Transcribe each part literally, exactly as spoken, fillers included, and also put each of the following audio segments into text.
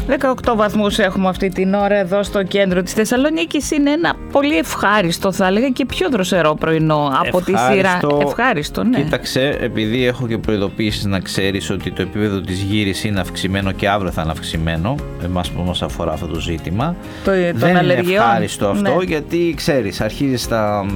δεκαοκτώ βαθμούς έχουμε αυτή την ώρα εδώ στο κέντρο της Θεσσαλονίκης. Είναι ένα πολύ ευχάριστο, θα έλεγα, και πιο δροσερό πρωινό από τη σειρά. Ευχάριστο, ναι. Κοίταξε, επειδή έχω και προειδοποίησεις να ξέρεις ότι το επίπεδο της γύρης είναι αυξημένο και αύριο θα είναι αυξημένο, εμάς που μας αφορά αυτό το ζήτημα. Το, Δεν είναι ευχάριστο αυτό, ναι. Γιατί ξέρεις, αρχίζεις τα,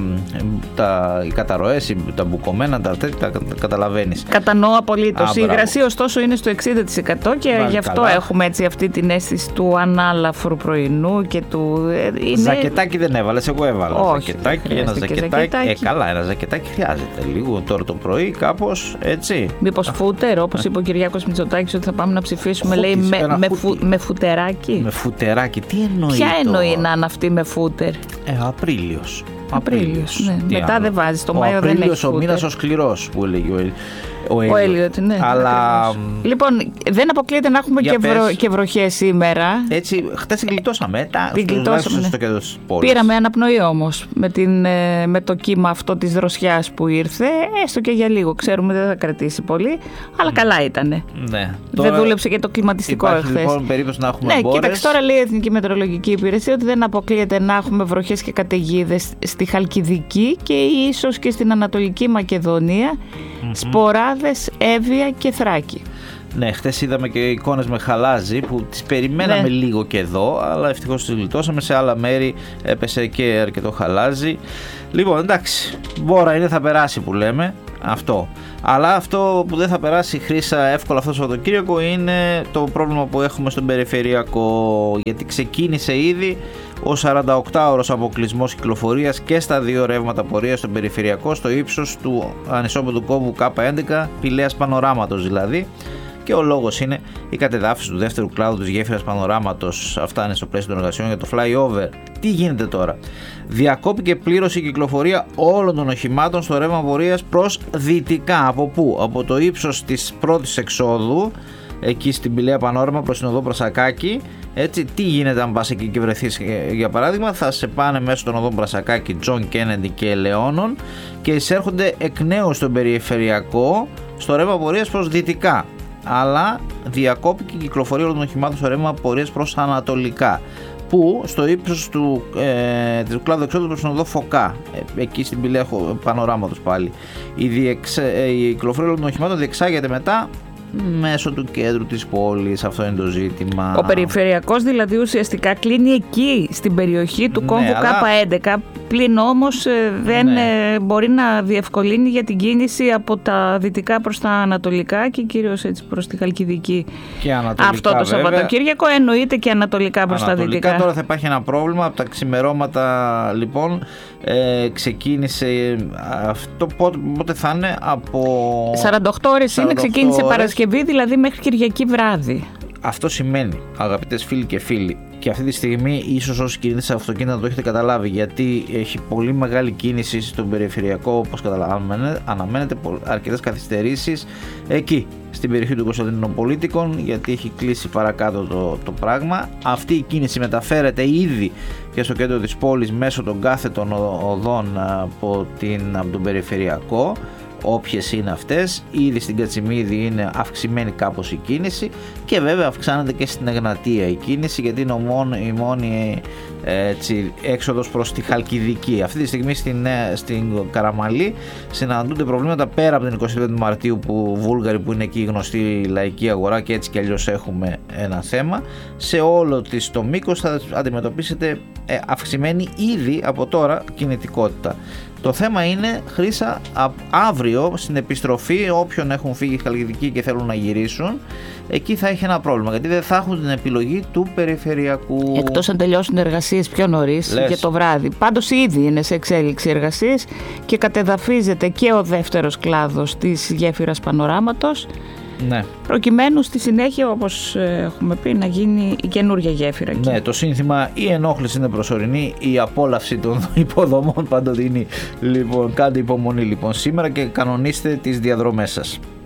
τα, οι καταρροές, τα μπουκωμένα, τα τέτοια, τα καταλαβαίνεις. Κατανοώ απολύτως. Η υγρασία ωστόσο είναι στο εξήντα τοις εκατό και Βάλει γι' αυτό καλά. έχουμε έτσι αυτή την αίσθηση του ανάλαφρου πρωινού και του. Είναι... Ζακετάκι δεν έβαλες, εγώ έβαλα. Όχι, ζακετάκι, ένα ζακετάκι. ζακετάκι. Ε, καλά, ένα ζακετάκι χρειάζεται λίγο τώρα το πρωί, κάπως έτσι. Μήπως φούτερ, όπως είπε ο Κυριάκος Μητσοτάκης ότι θα πάμε να ψηφίσουμε, Χούκις, λέει με, με, χούκι. φου, με φουτεράκι. Με φουτεράκι, τι εννοεί? Ποια τώρα? εννοεί να είναι αυτή με φούτερ? Ε, Απρίλιος. Απρίλιος, ναι. Τι Μετά άλλο? δεν βάζεις, το ο Μάιο δεν έχει Απρίλιος, ο φούτερ. μήνας ο σκληρός που έλεγε ο, ο Ο Έλιοτ, ναι. Αλλά ακριβώς. Λοιπόν, δεν αποκλείεται να έχουμε και, βρο, και βροχές σήμερα. έτσι, χτες γλιτώσαμε. Τα, Την γλιτώσαμε, ναι. Στο κέντρο της πόλης. Πήραμε αναπνοή όμως με, την, με το κύμα αυτό της δροσιάς που ήρθε, έστω και για λίγο. Ξέρουμε δεν θα κρατήσει πολύ, αλλά mm. καλά ήτανε. Ναι. Δεν Τώρα δούλεψε και το κλιματιστικό εχθές. Υπάρχει λοιπόν περίπτωση να έχουμε Ναι, μπόρες. κοίταξε, τώρα λέει η Εθνική Μετεωρολογική Υπηρεσία ότι δεν αποκλείεται να έχουμε βροχές και καταιγίδες στη Χαλκιδική και ίσως και στην Ανατολική Μακεδονία, mm-hmm. Σποράδες, Εύβοια και Θράκη. Ναι, χτες είδαμε και εικόνες με χαλάζι που τις περιμέναμε ναι. λίγο και εδώ, αλλά ευτυχώς τις γλιτώσαμε. Σε άλλα μέρη έπεσε και αρκετό χαλάζι. Λοιπόν, εντάξει, μπόρα είναι, θα περάσει που λέμε αυτό. Αλλά αυτό που δεν θα περάσει, Χρύσα, εύκολα αυτό το Σαββατοκύριακο είναι το πρόβλημα που έχουμε στον περιφερειακό. Γιατί ξεκίνησε ήδη ο σαρανταοκτάωρος αποκλεισμός κυκλοφορίας και στα δύο ρεύματα πορείας στον περιφερειακό, στο ύψος του ανισόπεδου κόμβου Κ έντεκα, Πηλαίας Πανοράματος δηλαδή. Και ο λόγος είναι η κατεδάφιση του δεύτερου κλάδου της γέφυρας Πανοράματος. Αυτά είναι στο πλαίσιο των εργασιών για το flyover. Τι γίνεται τώρα? Διακόπηκε πλήρως η κυκλοφορία όλων των οχημάτων στο ρεύμα πορείας προς δυτικά. Από πού? Από το ύψος της πρώτης εξόδου, εκεί στην Πηλαία Πανόραμα προς την οδό Πρασακάκη. Έτσι, τι γίνεται αν πας εκεί και βρεθείς, για παράδειγμα? Θα σε πάνε μέσω των οδών Πρασακάκη, Τζον Κένεντι και Ελαιώνων και εισέρχονται εκ νέου στον περιφερειακό, στο ρεύμα πορείας προς δυτικά. Αλλά διακόπηκε η κυκλοφορία όλων των οχημάτων στο ρεύμα πορείας προς ανατολικά, που στο ύψος του, ε, του κλάδου εξόδου προς τον οδό Φωκά, ε, εκεί στην Πηλαία Πανοράματος πάλι. Η, διεξ, ε, η κυκλοφορία όλων των οχημάτων διεξάγεται μετά μέσω του κέντρου της πόλης. Αυτό είναι το ζήτημα. Ο περιφερειακός δηλαδή ουσιαστικά κλείνει εκεί στην περιοχή του κόμβου ναι, αλλά... Κ έντεκα, πλην όμως δεν ναι. μπορεί να διευκολύνει για την κίνηση από τα δυτικά προς τα ανατολικά και κυρίως έτσι προς τη Χαλκιδική. Και ανατολικά, αυτό το Σαββατοκύριακο εννοείται και ανατολικά προς ανατολικά, τα δυτικά. Τώρα θα υπάρχει ένα πρόβλημα από τα ξημερώματα λοιπόν. Ε, ξεκίνησε αυτό πότε, πότε θα είναι? Από σαράντα οκτώ ώρες είναι, ξεκίνησε ώρες. Παρασκευή, δηλαδή μέχρι Κυριακή βράδυ. Αυτό σημαίνει, αγαπητές φίλοι και φίλοι, και αυτή τη στιγμή ίσως όσοι κινείτε σε αυτοκίνητα το έχετε καταλάβει, γιατί έχει πολύ μεγάλη κίνηση στον περιφερειακό, όπως καταλαβαίνετε, αναμένεται αρκετές καθυστερήσεις εκεί στην περιοχή των Κωνσταντινοπολίτικων, γιατί έχει κλείσει παρακάτω το, το πράγμα. Αυτή η κίνηση μεταφέρεται ήδη και στο κέντρο της πόλης μέσω των κάθετων οδών από, την, από τον περιφερειακό. Όποιες είναι αυτές, ήδη στην Κατσιμίδη είναι αυξημένη κάπως η κίνηση και βέβαια αυξάνεται και στην Εγνατία η κίνηση, γιατί είναι μόνο, η μόνη έτσι, έξοδος προς τη Χαλκιδική. Αυτή τη στιγμή στην, στην Καραμαλή συναντούνται προβλήματα πέρα από την εικοστή πέμπτη Μαρτίου που Βούλγαροι, που είναι εκεί η γνωστή λαϊκή αγορά, και έτσι κι αλλιώς έχουμε ένα θέμα. Σε όλο της το μήκος θα αντιμετωπίσετε αυξημένη ήδη από τώρα κινητικότητα. Το θέμα είναι, Χρύσα, αύριο στην επιστροφή, όποιον έχουν φύγει η Χαλκιδική και θέλουν να γυρίσουν, εκεί θα έχει ένα πρόβλημα, γιατί δεν θα έχουν την επιλογή του περιφερειακού. Εκτός αν τελειώσουν εργασίες πιο νωρίς για το βράδυ. Πάντως ήδη είναι σε εξέλιξη εργασίες και κατεδαφίζεται και ο δεύτερος κλάδος της γέφυρας Πανοράματος. Ναι. Προκειμένου στη συνέχεια, όπως έχουμε πει, να γίνει η καινούργια γέφυρα εκεί. Ναι, το σύνθημα, η ενόχληση είναι προσωρινή, η απόλαυση των υποδομών παντοτινή. Λοιπόν, κάντε υπομονή λοιπόν σήμερα και κανονίστε τις διαδρομές σας.